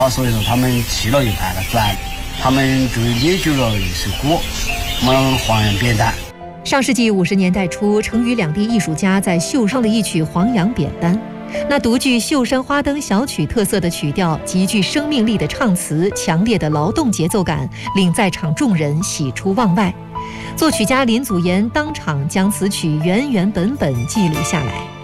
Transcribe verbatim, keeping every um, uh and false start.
所以说他们弃了一盘了，转他们就研究了一首歌，我们黄杨扁担。 上世纪五十年代初，成渝两地艺术家在秀唱了一曲《黄杨扁担》。那独具秀山花灯小曲特色的曲调，极具生命力的唱词，强烈的劳动节奏感，令在场众人喜出望外。作曲家林祖岩当场将此曲原原本本记录下来。